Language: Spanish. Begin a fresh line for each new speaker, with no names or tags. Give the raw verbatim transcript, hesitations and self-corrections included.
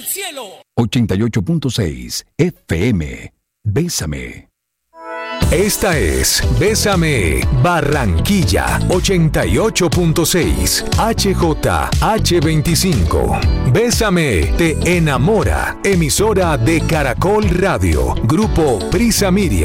del cielo.
ochenta y ocho punto seis F M. Bésame.
Esta es Bésame Barranquilla ochenta y ocho punto seis H J H veinticinco. Bésame te enamora. Emisora de Caracol Radio. Grupo Prisa Media.